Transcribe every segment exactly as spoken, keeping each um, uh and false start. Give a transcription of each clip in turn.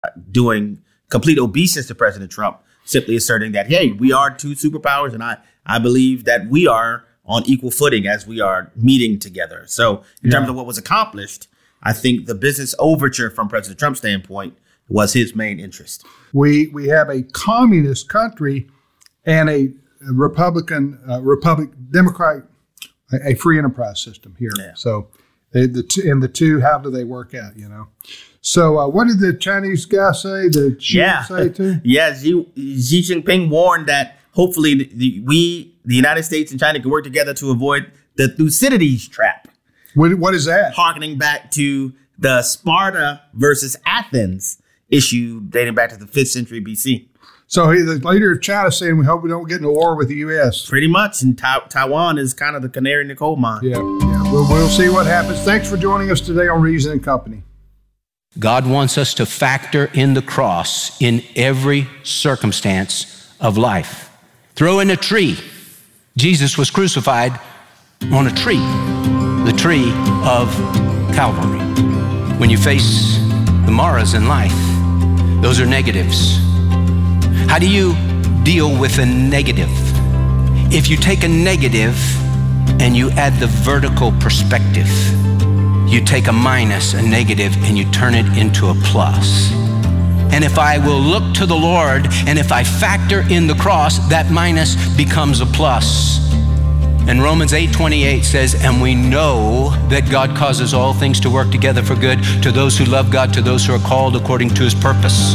doing complete obeisance to President Trump, simply asserting that, hey, we are two superpowers, and I, I believe that we are on equal footing as we are meeting together. So in yeah. terms of what was accomplished, I think the business overture from President Trump's standpoint was his main interest. We we have a communist country and a Republican, uh, Republic, Democratic, a, a free enterprise system here. Yeah. So they, the two, and the two, how do they work out, you know? So uh, what did the Chinese guy say, the Xi yeah. say too? Yeah, Xi, Xi Jinping warned that hopefully the, the, we, the United States and China, can work together to avoid the Thucydides trap. What, what is that? Harkening back to the Sparta versus Athens issue dating back to the fifth century B C. So he, the leader of China saying, we hope we don't get into war with the U S. Pretty much. And ta- Taiwan is kind of the canary in the coal mine. Yeah, yeah. We'll, we'll see what happens. Thanks for joining us today on Reason and Company. God wants us to factor in the cross in every circumstance of life. Throw in a tree. Jesus was crucified on a tree, the tree of Calvary. When you face the maras in life, those are negatives. How do you deal with a negative? If you take a negative and you add the vertical perspective, you take a minus, a negative, and you turn it into a plus. And if I will look to the Lord, and if I factor in the cross, that minus becomes a plus. And Romans eight twenty-eight says, and we know that God causes all things to work together for good to those who love God, to those who are called according to his purpose.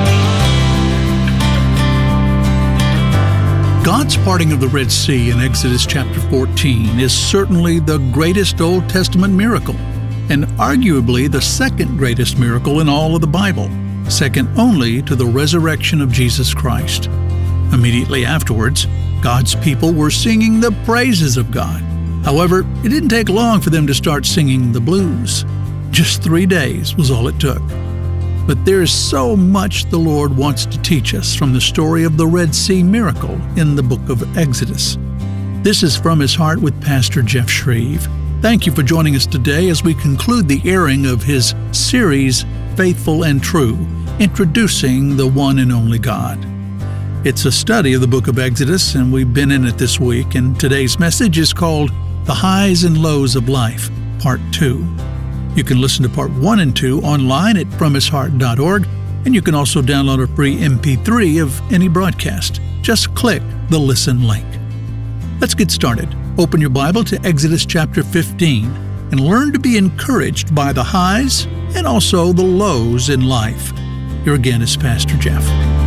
God's parting of the Red Sea in Exodus chapter fourteen is certainly the greatest Old Testament miracle, and arguably the second greatest miracle in all of the Bible, second only to the resurrection of Jesus Christ. Immediately afterwards, God's people were singing the praises of God. However, it didn't take long for them to start singing the blues. Just three days was all it took. But there is so much the Lord wants to teach us from the story of the Red Sea miracle in the book of Exodus. This is From His Heart with Pastor Jeff Shreve. Thank you for joining us today as we conclude the airing of his series, Faithful and True, introducing the one and only God. It's a study of the book of Exodus, and we've been in it this week, and today's message is called The Highs and Lows of Life, Part two. You can listen to Part one and two online at from his heart dot org, and you can also download a free M P three of any broadcast. Just click the Listen link. Let's get started. Open your Bible to Exodus chapter fifteen and learn to be encouraged by the highs and also the lows in life. Here again is Pastor Jeff.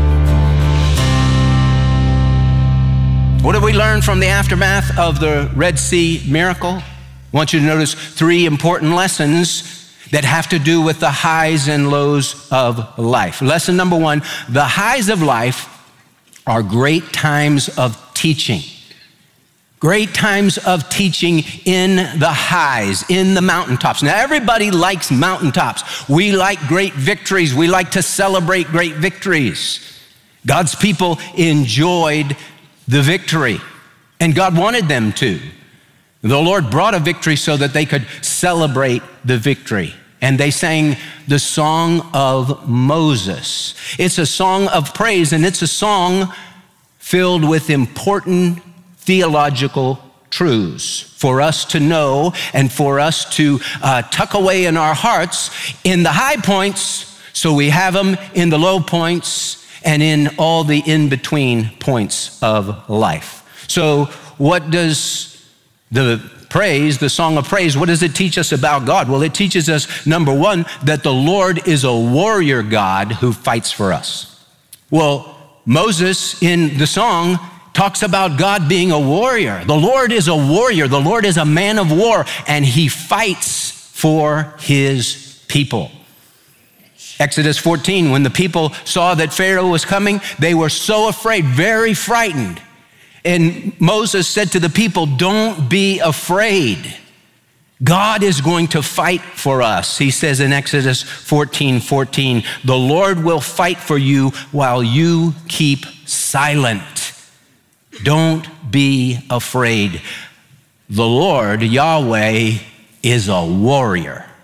What did we learn from the aftermath of the Red Sea miracle? I want you to notice three important lessons that have to do with the highs and lows of life. Lesson number one, the highs of life are great times of teaching. Great times of teaching in the highs, in the mountaintops. Now, everybody likes mountaintops. We like great victories. We like to celebrate great victories. God's people enjoyed the victory, and God wanted them to. The Lord brought a victory so that they could celebrate the victory. And they sang the Song of Moses. It's a song of praise, and it's a song filled with important theological truths for us to know and for us to uh, tuck away in our hearts in the high points, so we have them in the low points and in all the in-between points of life. So what does the praise, the song of praise, what does it teach us about God? Well, it teaches us, number one, that the Lord is a warrior God who fights for us. Well, Moses in the song talks about God being a warrior. The Lord is a warrior. The Lord is a man of war, and he fights for his people. Exodus fourteen, when the people saw that Pharaoh was coming, they were so afraid, very frightened. And Moses said to the people, don't be afraid. God is going to fight for us. He says in Exodus fourteen fourteen, the Lord will fight for you while you keep silent. Don't be afraid. The Lord, Yahweh, is a warrior.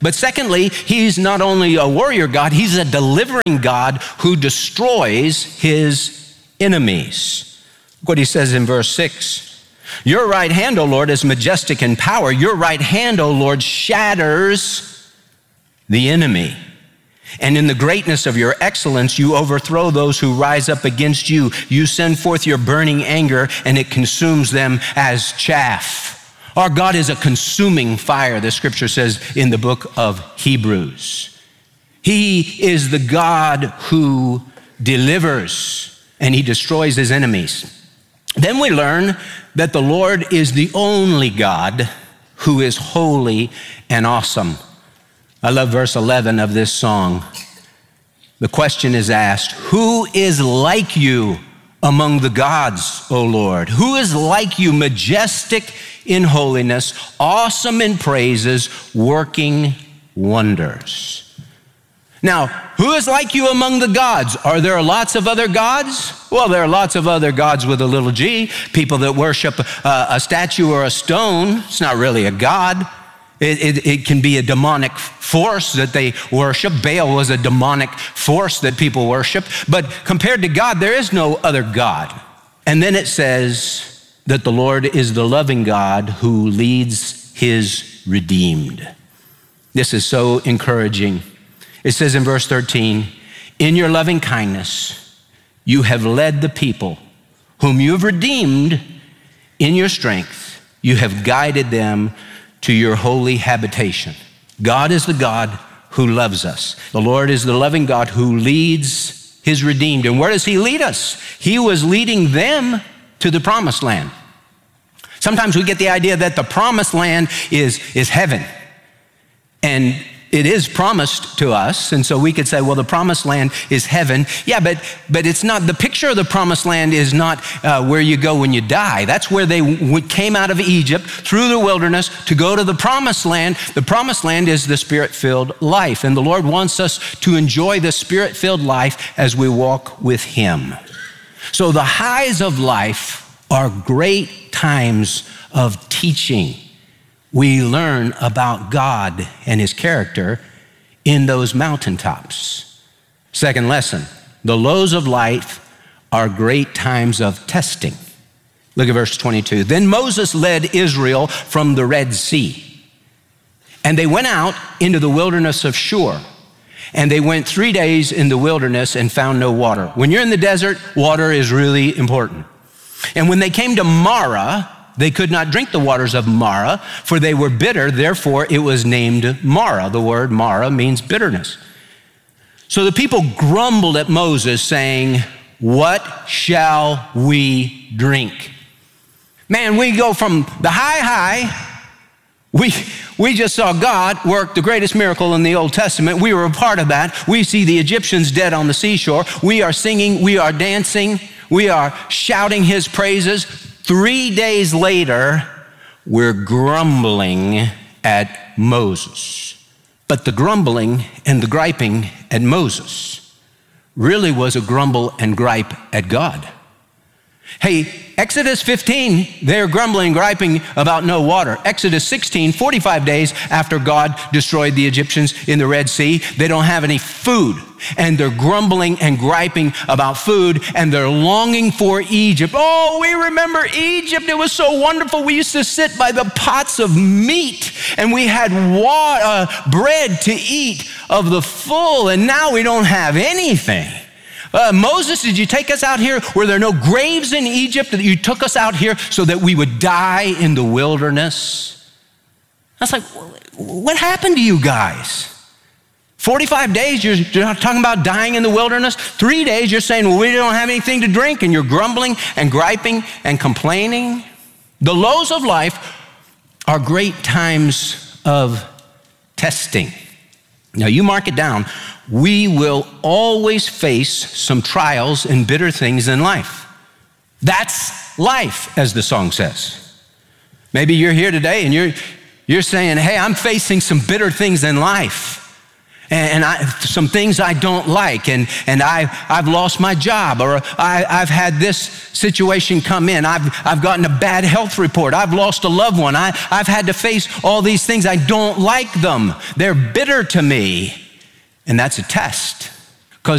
But secondly, he's not only a warrior God, he's a delivering God who destroys his enemies. Look what he says in verse six. Your right hand, O Lord, is majestic in power. Your right hand, O Lord, shatters the enemy. And in the greatness of your excellence, you overthrow those who rise up against you. You send forth your burning anger, and it consumes them as chaff. Our God is a consuming fire, the scripture says in the book of Hebrews. He is the God who delivers, and he destroys his enemies. Then we learn that the Lord is the only God who is holy and awesome. I love verse eleven of this song. The question is asked, who is like you among the gods, O Lord? Who is like you, majestic in holiness, awesome in praises, working wonders? Now, who is like you among the gods? Are there lots of other gods? Well, there are lots of other gods with a little g, people that worship a, a statue or a stone. It's not really a god. It, it, it can be a demonic force that they worship. Baal was a demonic force that people worship. But compared to God, there is no other God. And then it says that the Lord is the loving God who leads his redeemed. This is so encouraging. It says in verse thirteen, in your loving kindness, you have led the people whom you have redeemed in your strength. You have guided them to your holy habitation. God is the God who loves us. The Lord is the loving God who leads his redeemed. And where does he lead us? He was leading them to the promised land. Sometimes we get the idea that the promised land is, is heaven. And it is promised to us, and so we could say, well, the promised land is heaven. Yeah, but but it's not, the picture of the promised land is not uh, where you go when you die. That's where they w- came out of Egypt through the wilderness to go to the promised land. The promised land is the Spirit-filled life, and the Lord wants us to enjoy the Spirit-filled life as we walk with him. So the highs of life are great times of teaching. We learn about God and his character in those mountaintops. Second lesson, the lows of life are great times of testing. Look at verse twenty-two. Then Moses led Israel from the Red Sea, and they went out into the wilderness of Shur, and they went three days in the wilderness and found no water. When you're in the desert, water is really important. And when they came to Marah, they could not drink the waters of Marah, for they were bitter. Therefore, it was named Marah. The word Marah means bitterness. So the people grumbled at Moses, saying, what shall we drink? Man, we go from the high, high. We, we just saw God work the greatest miracle in the Old Testament. We were a part of that. We see the Egyptians dead on the seashore. We are singing. We are dancing. We are shouting his praises. Three days later, we're grumbling at Moses. But the grumbling and the griping at Moses really was a grumble and gripe at God. Hey, Exodus fifteen, they're grumbling and griping about no water. Exodus sixteen, forty-five days after God destroyed the Egyptians in the Red Sea, they don't have any food. And they're grumbling and griping about food, and they're longing for Egypt. Oh, we remember Egypt. It was so wonderful. We used to sit by the pots of meat, and we had water, uh, bread to eat of the full, and now we don't have anything. Uh, Moses, did you take us out here? Were there no graves in Egypt that you took us out here so that we would die in the wilderness? I was like, what happened to you guys? forty-five days, you're, you're not talking about dying in the wilderness. Three days, you're saying, well, we don't have anything to drink, and you're grumbling and griping and complaining. The lows of life are great times of testing. Now, you mark it down. We will always face some trials and bitter things in life. That's life, as the song says. Maybe you're here today and you're, you're saying, hey, I'm facing some bitter things in life. and I, some things I don't like, and, and I, I've lost my job, or I, I've had this situation come in. I've, I've gotten a bad health report. I've lost a loved one. I, I've had to face all these things. I don't like them. They're bitter to me. And that's a test.